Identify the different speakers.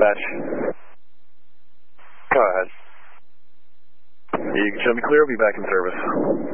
Speaker 1: dispatch.
Speaker 2: Go ahead.
Speaker 1: You can show me clear, I'll be back in service.